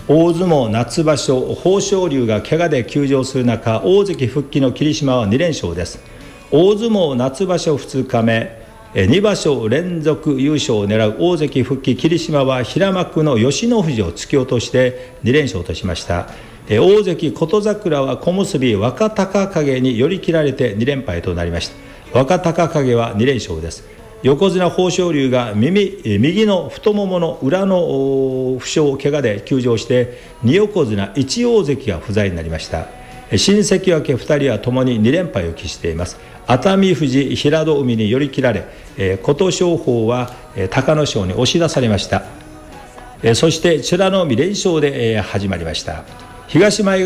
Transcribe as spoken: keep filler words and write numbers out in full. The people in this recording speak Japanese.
大相撲夏場所、豊昇龍が怪我で休場する中、大関復帰の霧島はに連勝です。大相撲夏場所ふつかめ、に場所連続優勝を狙う大関復帰霧島は平幕の吉野富士を突き落としてに連勝としました。大関琴櫻は小結若隆景に寄り切られてに連敗となりました。若隆景はに連勝です。横綱豊昇龍が 右, 右の太ももの裏の負傷怪我で休場してに横綱いち大関が不在になりました。新関脇ふたりはともにに連敗を喫しています。熱海富士、平戸海に寄り切られ、琴勝峰は隆の勝に押し出されました。そして美ノ海連勝で始まりました。東前